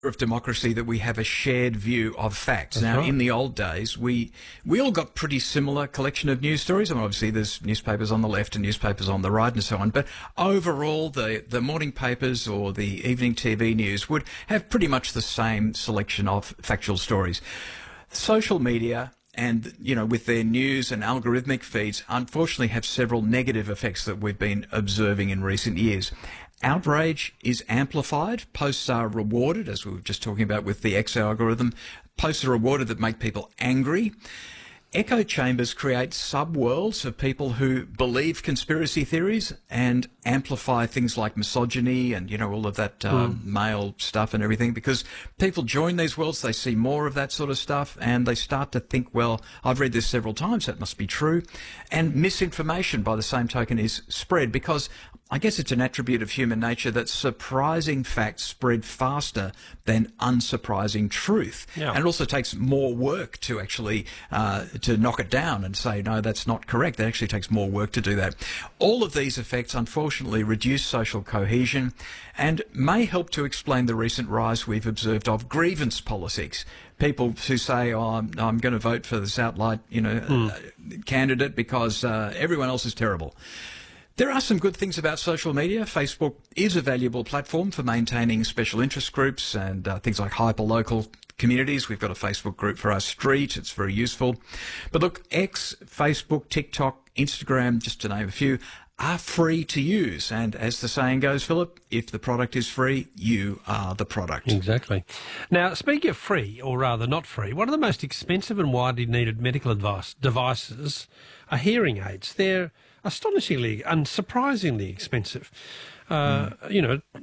of democracy that we have a shared view of facts. That's Now, right. in the old days, we all got pretty similar collection of news stories. I mean, obviously, there's newspapers on the left and newspapers on the right and so on. But overall, the morning papers or the evening TV news would have pretty much the same selection of factual stories. Social media and, with their news and algorithmic feeds, unfortunately have several negative effects that we've been observing in recent years. Outrage is amplified. Posts are rewarded, as we were just talking about with the X algorithm. Posts are rewarded that make people angry. Echo chambers create subworlds of people who believe conspiracy theories and amplify things like misogyny and, all of that male stuff and everything, because people join these worlds, they see more of that sort of stuff, and they start to think, well, I've read this several times, that must be true. And misinformation, by the same token, is spread because I guess it's an attribute of human nature that surprising facts spread faster than unsurprising truth. Yeah. And it also takes more work to actually to knock it down and say, no, that's not correct. It actually takes more work to do that. All of these effects, unfortunately, reduce social cohesion and may help to explain the recent rise we've observed of grievance politics. People who say, I'm going to vote for this outright, candidate because everyone else is terrible. There are some good things about social media. Facebook is a valuable platform for maintaining special interest groups and things like hyperlocal communities. We've got a Facebook group for our street. It's very useful. But look, X, Facebook, TikTok, Instagram, just to name a few, are free to use. And as the saying goes, Philip, if the product is free, you are the product. Exactly. Now, speaking of free, or rather not free, one of the most expensive and widely needed medical devices are hearing aids. They're astonishingly and surprisingly expensive. Up to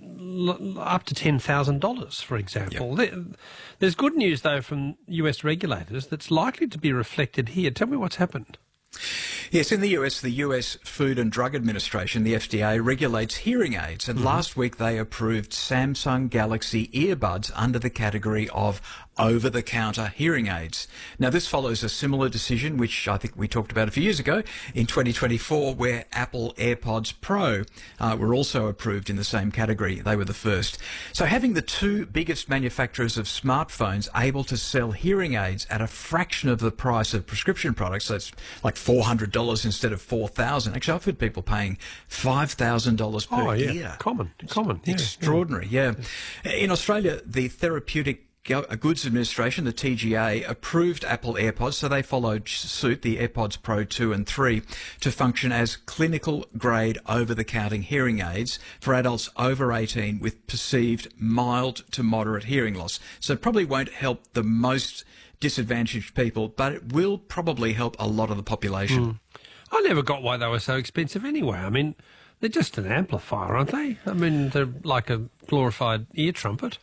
$10,000, for example. Yep. There's good news, though, from US regulators that's likely to be reflected here. Tell me what's happened. Yes, in the US Food and Drug Administration, the FDA, regulates hearing aids, and last week they approved Samsung Galaxy earbuds under the category of over-the-counter hearing aids. Now, this follows a similar decision, which I think we talked about a few years ago, in 2024, where Apple AirPods Pro were also approved in the same category. They were the first. So having the two biggest manufacturers of smartphones able to sell hearing aids at a fraction of the price of prescription products, so it's like $400 instead of $4,000. Actually, I've heard people paying $5,000 per ear. Common. Extraordinary, yeah. In Australia, the Therapeutic Goods Administration, the TGA, approved Apple AirPods, so they followed suit, the AirPods Pro 2 and 3, to function as clinical-grade over-the-counter hearing aids for adults over 18 with perceived mild to moderate hearing loss. So it probably won't help the most disadvantaged people, but it will probably help a lot of the population. I never got why they were so expensive anyway. I mean, they're just an amplifier, aren't they? I mean, they're like a glorified ear trumpet.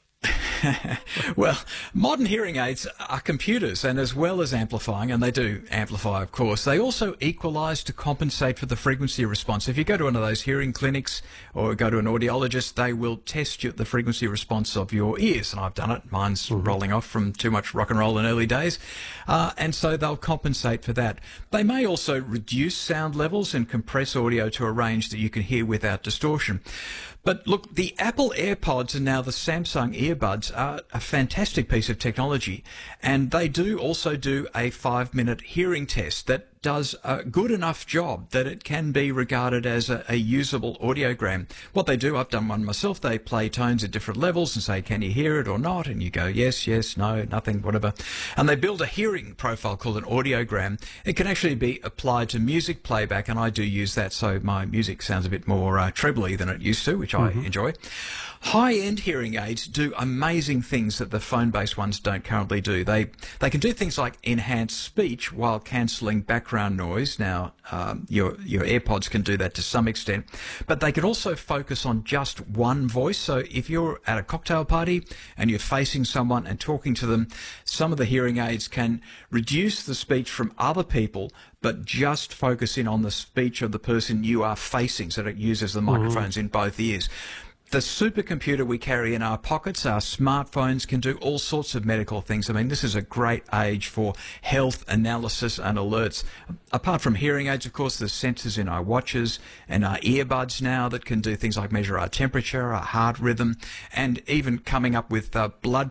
Well, modern hearing aids are computers, and as well as amplifying, and they do amplify, of course, they also equalise to compensate for the frequency response. If you go to one of those hearing clinics or go to an audiologist, they will test the frequency response of your ears, and I've done it. Mine's rolling off from too much rock and roll in early days, and so they'll compensate for that. They may also reduce sound levels and compress audio to a range that you can hear without distortion. But look, the Apple AirPods and now the Samsung earbuds are a fantastic piece of technology, and they do also do a 5-minute hearing test that does a good enough job that it can be regarded as a usable audiogram. What they do, I've done one myself, they play tones at different levels and say, can you hear it or not? And you go, yes, no, nothing, whatever. And they build a hearing profile called an audiogram. It can actually be applied to music playback, and I do use that, so my music sounds a bit more trebly than it used to, which I enjoy. High-end hearing aids do amazing things that the phone-based ones don't currently do. They can do things like enhance speech while cancelling background noise. Now, your AirPods can do that to some extent, but they can also focus on just one voice. So if you're at a cocktail party and you're facing someone and talking to them, some of the hearing aids can reduce the speech from other people, but just focus in on the speech of the person you are facing, so that it uses the microphones in both ears. The supercomputer we carry in our pockets, our smartphones, can do all sorts of medical things. I mean, this is a great age for health analysis and alerts. Apart from hearing aids, of course, there's sensors in our watches and our earbuds now that can do things like measure our temperature, our heart rhythm, and even coming up with blood